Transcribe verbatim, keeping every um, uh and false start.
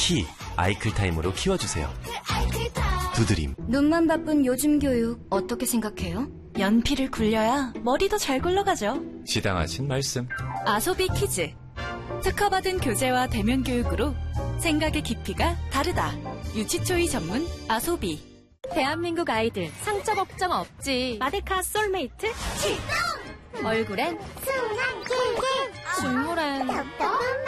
키, 아이클타임으로 키워주세요. 두드림. 눈만 바쁜 요즘 교육 어떻게 생각해요? 연필을 굴려야 머리도 잘 굴러가죠. 시당하신 말씀. 아소비 키즈. 특허받은 교재와 대면 교육으로 생각의 깊이가 다르다. 유치초이 전문 아소비. 대한민국 아이들 상처 걱정 없지. 마데카 솔메이트 출동! 얼굴엔 순한 꿀꿀, 식물엔